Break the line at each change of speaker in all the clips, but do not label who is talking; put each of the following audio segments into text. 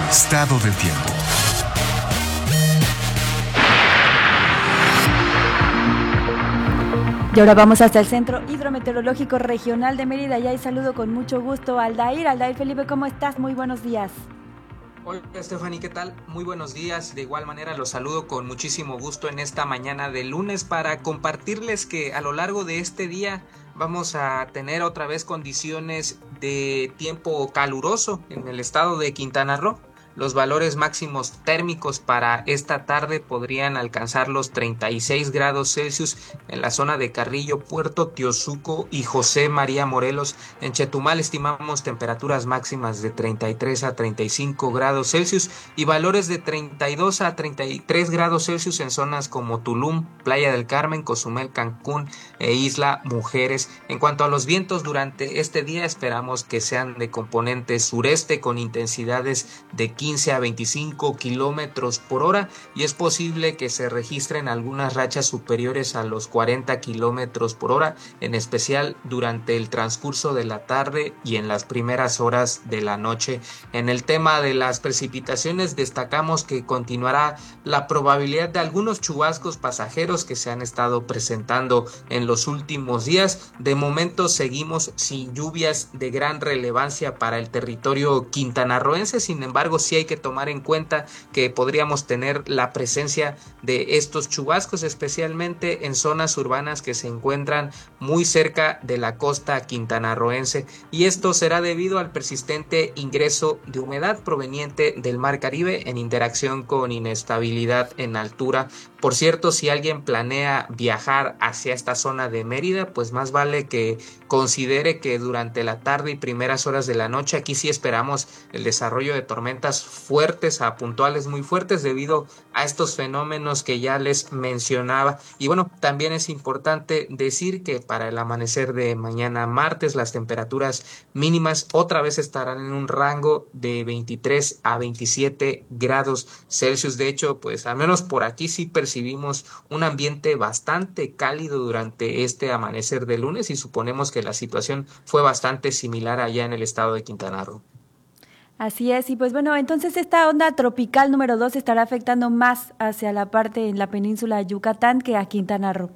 Estado del tiempo.
Y ahora vamos hasta el Centro Hidrometeorológico Regional de Mérida. Y ahí saludo con mucho gusto a Aldair. Aldair Felipe, ¿cómo estás? Muy buenos días.
Hola Stephanie, ¿qué tal? Muy buenos días. De igual manera los saludo con muchísimo gusto en esta mañana de lunes para compartirles que a lo largo de este día vamos a tener otra vez condiciones de tiempo caluroso en el estado de Quintana Roo. Los valores máximos térmicos para esta tarde podrían alcanzar los 36 grados Celsius en la zona de Carrillo, Puerto Tiozuco y José María Morelos. En Chetumal estimamos temperaturas máximas de 33 a 35 grados Celsius y valores de 32 a 33 grados Celsius en zonas como Tulum, Playa del Carmen, Cozumel, Cancún e Isla Mujeres. En cuanto a los vientos durante este día, esperamos que sean de componente sureste con intensidades de 15 a 25 kilómetros por hora y es posible que se registren algunas rachas superiores a los 40 kilómetros por hora, en especial durante el transcurso de la tarde y en las primeras horas de la noche. En el tema de las precipitaciones, destacamos que continuará la probabilidad de algunos chubascos pasajeros que se han estado presentando en los últimos días. De momento seguimos sin lluvias de gran relevancia para el territorio quintanarroense, sin embargo sí hay que tomar en cuenta que podríamos tener la presencia de estos chubascos, especialmente en zonas urbanas que se encuentran muy cerca de la costa quintanarroense, y esto será debido al persistente ingreso de humedad proveniente del Mar Caribe en interacción con inestabilidad en altura. Por cierto, si alguien planea viajar hacia esta zona de Mérida, pues más vale que considere que durante la tarde y primeras horas de la noche aquí sí esperamos el desarrollo de tormentas fuertes a puntuales muy fuertes debido a estos fenómenos que ya les mencionaba. Y bueno, también es importante decir que para el amanecer de mañana martes las temperaturas mínimas otra vez estarán en un rango de 23 a 27 grados Celsius. De hecho, pues al menos por aquí sí percibimos un ambiente bastante cálido durante este amanecer de lunes y suponemos que la situación fue bastante similar allá en el estado de Quintana Roo.
Así es, y pues bueno, entonces esta onda tropical número 2 estará afectando más hacia la parte en la península de Yucatán que a Quintana Roo.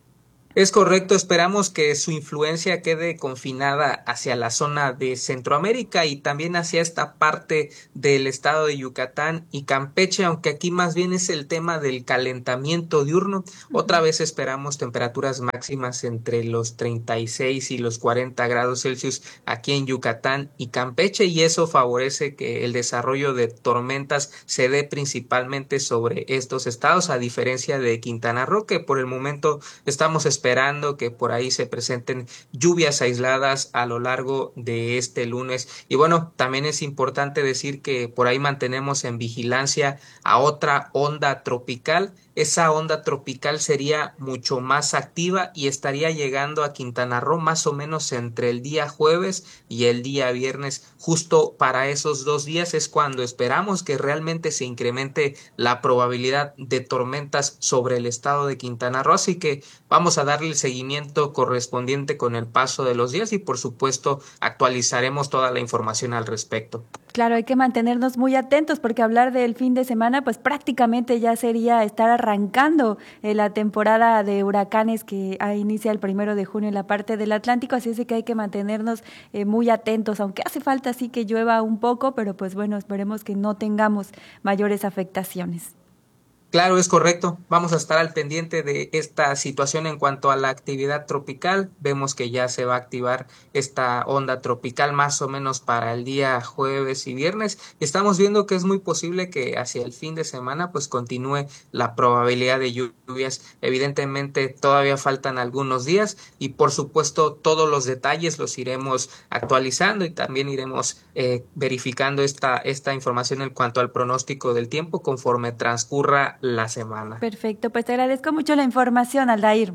Es correcto, esperamos que su influencia quede confinada hacia la zona de Centroamérica y también hacia esta parte del estado de Yucatán y Campeche, aunque aquí más bien es el tema del calentamiento diurno. Otra vez esperamos temperaturas máximas entre los 36 y los 40 grados Celsius aquí en Yucatán y Campeche, y eso favorece que el desarrollo de tormentas se dé principalmente sobre estos estados, a diferencia de Quintana Roo, que por el momento estamos esperando que por ahí se presenten lluvias aisladas a lo largo de este lunes. Y bueno, también es importante decir que por ahí mantenemos en vigilancia a otra onda tropical. Esa onda tropical sería mucho más activa y estaría llegando a Quintana Roo más o menos entre el día jueves y el día viernes. Justo para esos 2 días es cuando esperamos que realmente se incremente la probabilidad de tormentas sobre el estado de Quintana Roo. Así que vamos a darle el seguimiento correspondiente con el paso de los días y por supuesto actualizaremos toda la información al respecto.
Claro, hay que mantenernos muy atentos porque hablar del fin de semana pues prácticamente ya sería estar arrancando la temporada de huracanes que inicia el 1 de junio en la parte del Atlántico, así es que hay que mantenernos muy atentos, aunque hace falta sí que llueva un poco, pero pues bueno, esperemos que no tengamos mayores afectaciones.
Claro, es correcto. Vamos a estar al pendiente de esta situación en cuanto a la actividad tropical. Vemos que ya se va a activar esta onda tropical más o menos para el día jueves y viernes. Estamos viendo que es muy posible que hacia el fin de semana pues continúe la probabilidad de lluvias. Evidentemente todavía faltan algunos días y por supuesto todos los detalles los iremos actualizando y también iremos verificando esta información en cuanto al pronóstico del tiempo conforme transcurra la semana.
Perfecto, pues te agradezco mucho la información, Aldair.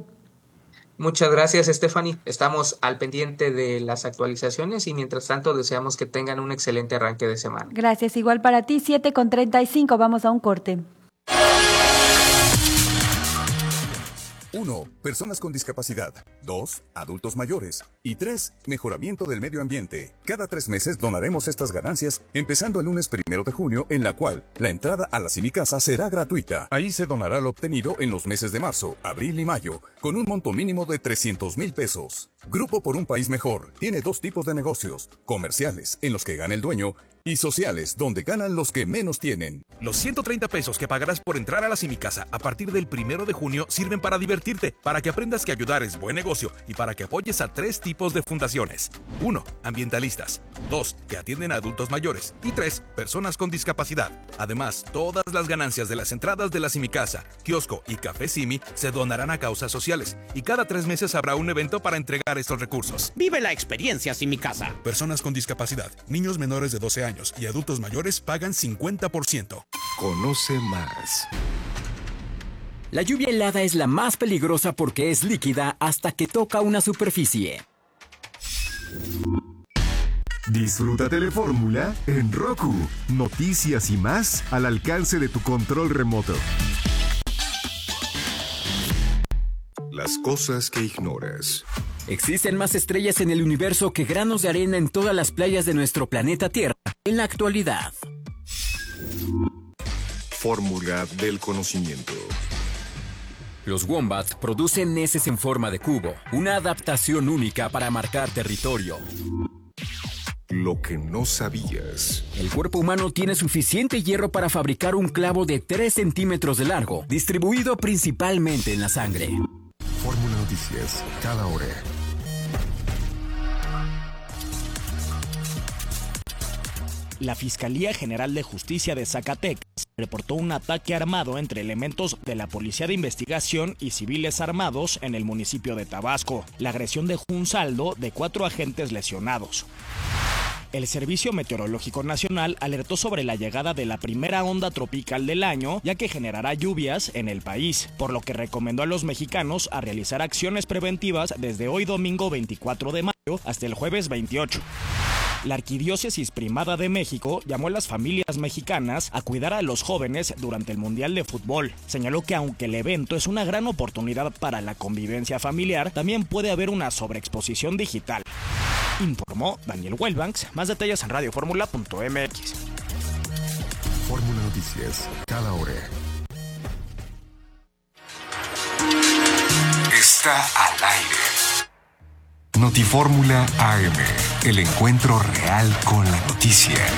Muchas gracias, Stephanie. Estamos al pendiente de las actualizaciones y mientras tanto deseamos que tengan un excelente arranque de semana.
Gracias, igual para ti, 7:35, vamos a un corte.
1. Personas con discapacidad. 2. Adultos mayores. Y 3. Mejoramiento del medio ambiente. Cada 3 meses donaremos estas ganancias, empezando el lunes 1 de junio, en la cual la entrada a la Simicasa será gratuita. Ahí se donará lo obtenido en los meses de marzo, abril y mayo, con un monto mínimo de 300,000 pesos. Grupo por un País Mejor tiene 2 tipos de negocios: comerciales, en los que gana el dueño, y sociales, donde ganan los que menos tienen.
Los 130 pesos que pagarás por entrar a la Simicasa a partir del 1 de junio sirven para divertirte, para que aprendas que ayudar es buen negocio y para que apoyes a 3 tipos de fundaciones. 1. Ambientalistas. 2. Que atienden a adultos mayores. Y 3. Personas con discapacidad. Además, todas las ganancias de las entradas de la Simicasa, kiosco y Café Simi se donarán a causas sociales. Y cada 3 meses habrá un evento para entregar estos recursos.
Vive la experiencia Simicasa.
Personas con discapacidad, niños menores de 12 años y adultos mayores pagan 50%.
Conoce más.
La lluvia helada es la más peligrosa porque es líquida hasta que toca una superficie.
Disfruta Telefórmula en Roku. Noticias y más al alcance de tu control remoto. Las cosas que ignoras.
Existen más estrellas en el universo que granos de arena en todas las playas de nuestro planeta Tierra en la actualidad.
Fórmula del conocimiento.
Los wombats producen heces en forma de cubo, una adaptación única para marcar territorio.
Lo que no sabías.
El cuerpo humano tiene suficiente hierro para fabricar un clavo de 3 centímetros de largo, distribuido principalmente en la sangre.
Fórmula Noticias, cada hora.
La Fiscalía General de Justicia de Zacatecas reportó un ataque armado entre elementos de la Policía de Investigación y civiles armados en el municipio de Tabasco. La agresión dejó un saldo de 4 agentes lesionados. El Servicio Meteorológico Nacional alertó sobre la llegada de la primera onda tropical del año, ya que generará lluvias en el país, por lo que recomendó a los mexicanos a realizar acciones preventivas desde hoy domingo 24 de mayo hasta el jueves 28. La Arquidiócesis Primada de México llamó a las familias mexicanas a cuidar a los jóvenes durante el Mundial de Fútbol. Señaló que aunque el evento es una gran oportunidad para la convivencia familiar, también puede haber una sobreexposición digital. Informó Daniel Wellbanks. Más detalles en radioformula.mx.
Fórmula Noticias, cada hora. Está al aire. Notifórmula AM, el encuentro real con la noticia.